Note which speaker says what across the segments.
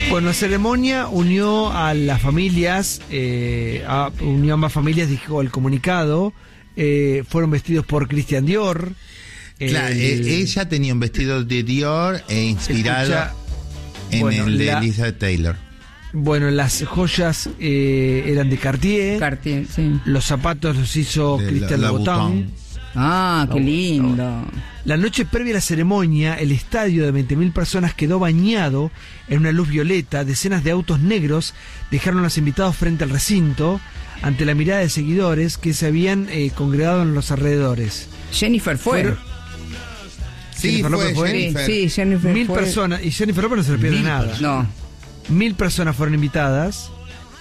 Speaker 1: Bueno, la ceremonia unió a las familias, unió a ambas familias, dijo el comunicado. Fueron vestidos por Christian Dior.
Speaker 2: Claro, ella tenía un vestido de Dior inspirado en el de Elizabeth Taylor. Bueno,
Speaker 1: las joyas eran de Cartier.
Speaker 3: Cartier, sí.
Speaker 1: Los zapatos los hizo Christian Louboutin.
Speaker 3: Ah, qué lindo.
Speaker 1: La noche previa a la ceremonia, el estadio de 20.000 personas quedó bañado en una luz violeta. Decenas de autos negros dejaron a los invitados frente al recinto ante la mirada de seguidores que se habían congregado en los alrededores.
Speaker 3: Jennifer fue.
Speaker 2: Sí, Jennifer.
Speaker 3: Sí, Jennifer
Speaker 1: 1.000
Speaker 3: fue.
Speaker 1: personas, y Jennifer López no se le pierde nada.
Speaker 3: No.
Speaker 1: 1.000 personas fueron invitadas,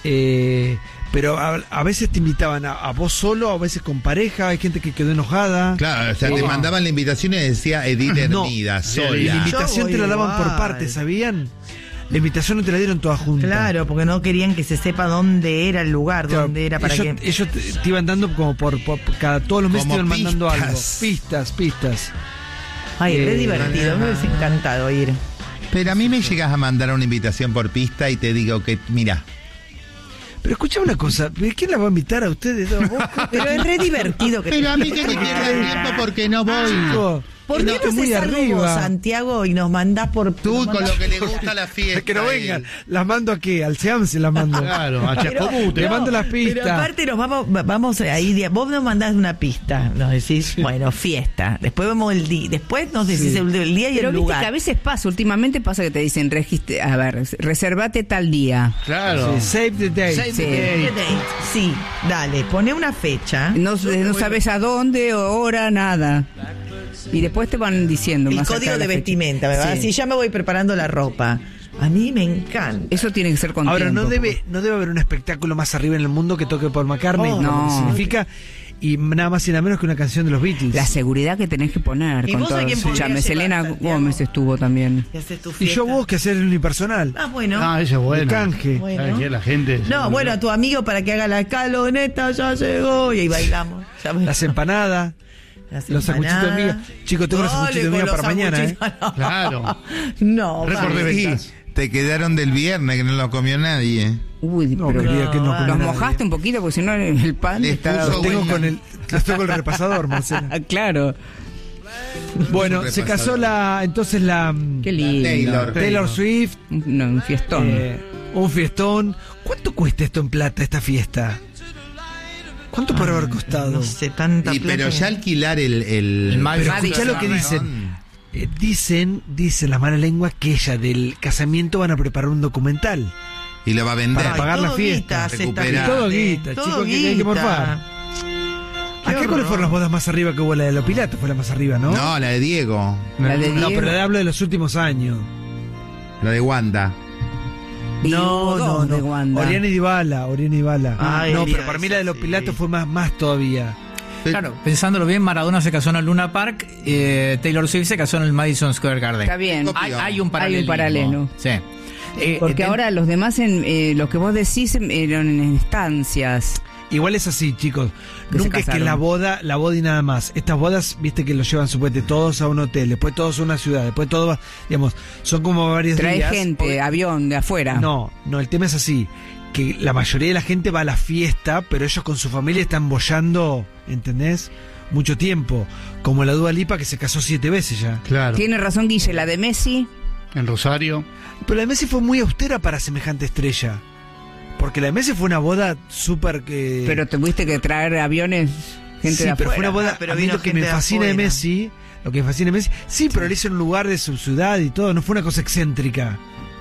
Speaker 1: pero a veces te invitaban a vos solo, a veces con pareja, hay gente que quedó enojada.
Speaker 2: Claro, o sea, te mandaban la invitación y decía Edith Hermida, sola.
Speaker 1: La invitación te la daban por partes, ¿sabían? La invitación no te la dieron toda junta.
Speaker 4: Claro, porque no querían que se sepa dónde era el lugar, claro, dónde era para
Speaker 1: ellos,
Speaker 4: qué.
Speaker 1: Ellos te iban dando como por cada todos los meses
Speaker 2: como
Speaker 1: te iban mandando algo.
Speaker 2: Pistas.
Speaker 1: Pistas.
Speaker 4: Ay, re divertido, me hubiese encantado ir.
Speaker 2: Pero a mí me llegas a mandar una invitación por pista y te digo que, mira.
Speaker 1: Pero escucha una cosa, ¿quién la va a invitar a ustedes?
Speaker 4: Pero es re divertido.
Speaker 2: Pero a mí que te pierda el tiempo porque no voy.
Speaker 4: ¿Por qué no haces algo vos, Santiago, y nos mandás por...
Speaker 2: Tú con lo que le gusta la fiesta.
Speaker 1: Que no vengan. ¿Las mando a qué? Al SEAM se las mando.
Speaker 5: Claro, a Chascomú.
Speaker 1: Te mando las pistas.
Speaker 4: Pero aparte nos vamos ahí, vos nos mandás una pista, nos decís, bueno, fiesta. Después vemos el día, después nos decís el día y
Speaker 3: pero
Speaker 4: el
Speaker 3: viste
Speaker 4: lugar.
Speaker 3: Que a veces pasa, últimamente pasa que te dicen, reservate tal día.
Speaker 5: Claro.
Speaker 1: Sí, save the date.
Speaker 5: Save the date.
Speaker 4: Sí, dale, poné una fecha.
Speaker 3: No sabes a dónde, hora, nada. Y después te van diciendo
Speaker 4: el
Speaker 3: más
Speaker 4: código de vestimenta, ¿verdad? Sí. Si ya me voy preparando la ropa. A mí me encanta.
Speaker 3: Eso tiene que ser con
Speaker 1: Ahora,
Speaker 3: tiempo.
Speaker 1: no debe haber un espectáculo más arriba en el mundo que toque Paul McCartney.
Speaker 3: No.
Speaker 1: Lo que significa, y nada más y nada menos que una canción de los Beatles.
Speaker 3: La seguridad que tenés que poner.
Speaker 4: ¿Y
Speaker 3: con
Speaker 4: vos
Speaker 3: todo.
Speaker 4: a quién podrías
Speaker 3: Escuchame, Selena
Speaker 4: llevar, Santiago?
Speaker 3: Gómez estuvo también.
Speaker 4: ¿Y haces tu
Speaker 1: Y
Speaker 4: fiesta?
Speaker 1: yo vos que hacer el unipersonal.
Speaker 4: Ah, bueno.
Speaker 5: Ah, esa es buena.
Speaker 1: De canje.
Speaker 4: Bueno.
Speaker 5: ¿Sabes qué? La gente...
Speaker 4: No, bueno, a tu amigo para que haga la escaloneta, ya llegó. Y ahí bailamos.
Speaker 1: Las empanadas. Los sanguchitos de miga. Chicos, tengo los sanguchitos de miga para mañana, ¿eh?
Speaker 5: Claro.
Speaker 4: No,
Speaker 5: Récord de
Speaker 4: vale.
Speaker 5: ventas.
Speaker 2: Te quedaron del viernes que no lo comió nadie.
Speaker 3: Uy,
Speaker 1: No,
Speaker 3: pero
Speaker 1: quería que no
Speaker 4: vale.
Speaker 1: comiera
Speaker 3: los
Speaker 1: nadie.
Speaker 3: mojaste un poquito porque si no el pan
Speaker 2: Les
Speaker 3: está...
Speaker 2: puso
Speaker 1: Los tengo
Speaker 2: buena.
Speaker 1: los tengo con el repasador, Marcela.
Speaker 3: Claro.
Speaker 1: Bueno,
Speaker 2: Un
Speaker 1: se casó
Speaker 2: repasador.
Speaker 1: entonces la
Speaker 3: Qué lindo.
Speaker 1: Taylor Swift.
Speaker 3: Un fiestón.
Speaker 1: Un fiestón. ¿Cuánto cuesta esto en plata, esta fiesta? ¿Cuánto por haber costado?
Speaker 4: No sé, tanta
Speaker 2: Y,
Speaker 4: plata.
Speaker 2: pero ya alquilar el
Speaker 1: Pero escuchá lo que dicen. Dicen las malas lenguas que ella del casamiento van a preparar un documental
Speaker 2: y lo va a vender.
Speaker 1: para pagar la
Speaker 4: todo
Speaker 1: fiesta.
Speaker 4: guita, se está
Speaker 2: Recuperar.
Speaker 1: Todo
Speaker 4: gastando.
Speaker 1: guita,
Speaker 4: Todo
Speaker 1: chicos, que hay que
Speaker 4: guita.
Speaker 1: morfar.
Speaker 4: Qué
Speaker 1: ¿A qué cuáles
Speaker 4: horror.
Speaker 1: fueron las bodas más arriba que hubo? La de los Pilatos fue la más arriba, ¿no?
Speaker 2: No, la de Diego.
Speaker 3: La de
Speaker 1: No,
Speaker 3: Diego.
Speaker 1: pero hablo de los últimos años.
Speaker 2: La de Wanda.
Speaker 3: No. De Wanda.
Speaker 1: Oriana y Dybala.
Speaker 4: Ay,
Speaker 1: No, pero
Speaker 4: Dios,
Speaker 1: para mí la de los
Speaker 4: sí.
Speaker 1: Pilatos fue más todavía.
Speaker 6: Claro, pensándolo bien, Maradona se casó en el Luna Park, Taylor Swift se casó en el Madison Square Garden.
Speaker 3: Está bien.
Speaker 6: Hay un paralelismo.
Speaker 3: Hay un paralelo.
Speaker 6: Sí.
Speaker 3: Porque ahora los demás, los que vos decís, eran en estancias.
Speaker 1: Igual es así, chicos.
Speaker 3: Que se
Speaker 1: Nunca es que
Speaker 3: casaron.
Speaker 1: la boda y nada más. Estas bodas, viste que los llevan supuestamente todos a un hotel, después todos a una ciudad, después todos, digamos, son como varios
Speaker 3: Trae
Speaker 1: días.
Speaker 3: gente, avión de afuera.
Speaker 1: No, el tema es así, que la mayoría de la gente va a la fiesta, pero ellos con su familia están boyando, ¿entendés? Mucho tiempo. Como la Dua Lipa que se casó 7 veces ya.
Speaker 5: Claro.
Speaker 3: Tiene razón Guille, la de Messi.
Speaker 5: En Rosario.
Speaker 1: Pero la de Messi fue muy austera para semejante estrella. Porque la de Messi fue una boda súper que...
Speaker 3: Pero tuviste que traer aviones, gente
Speaker 1: sí,
Speaker 3: de
Speaker 1: pero
Speaker 3: afuera.
Speaker 1: fue una boda.
Speaker 4: pero
Speaker 1: A mí
Speaker 4: vino
Speaker 1: lo que me
Speaker 4: gente de
Speaker 1: fascina de
Speaker 4: afuera.
Speaker 1: Messi, sí, pero lo hizo en un lugar de su ciudad y todo, no fue una cosa excéntrica.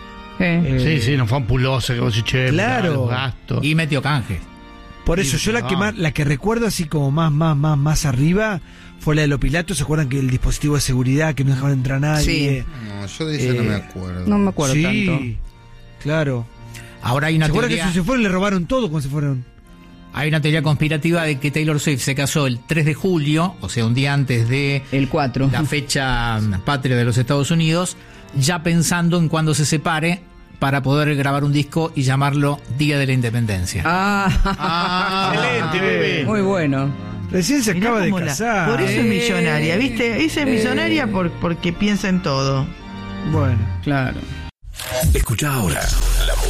Speaker 5: Sí, no fue ampulosa, que vos decís, che,
Speaker 1: Claro.
Speaker 5: los gastos.
Speaker 6: Y metió canje.
Speaker 1: Por eso,
Speaker 5: Sí,
Speaker 1: yo
Speaker 5: no.
Speaker 1: la que recuerdo así como más arriba fue la de los Pilatos. ¿Se acuerdan que el dispositivo de seguridad que no dejaban entrar a nadie?
Speaker 2: No, yo de eso no me acuerdo.
Speaker 3: No me acuerdo
Speaker 1: Sí,
Speaker 3: tanto.
Speaker 1: claro.
Speaker 6: Ahora hay una
Speaker 1: ¿Se acuerdan que
Speaker 6: teoría,
Speaker 1: se fueron y le robaron todo cuando se fueron?
Speaker 6: hay una teoría conspirativa de que Taylor Swift se casó el 3 de julio, o sea, un día antes de
Speaker 3: El 4.
Speaker 6: la fecha patria de los Estados Unidos, ya pensando en cuándo se separe para poder grabar un disco y llamarlo Día de la Independencia.
Speaker 5: Excelente, bebé.
Speaker 3: Muy bueno.
Speaker 1: Recién se
Speaker 4: Mirá
Speaker 1: acaba de
Speaker 4: cómo
Speaker 1: casar.
Speaker 4: por eso es millonaria, ¿viste? Esa es millonaria porque piensa en todo.
Speaker 1: Bueno.
Speaker 3: Claro.
Speaker 7: Escucha ahora